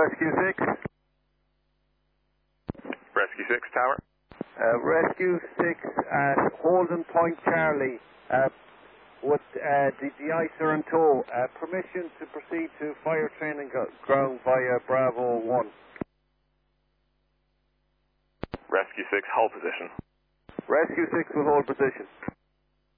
Rescue 6. Rescue 6, tower. Rescue 6 at Holden Point, Charlie. With the de-icer in tow. Permission to proceed to fire training ground via Bravo 1. Rescue 6, hold position. Rescue 6 will hold position.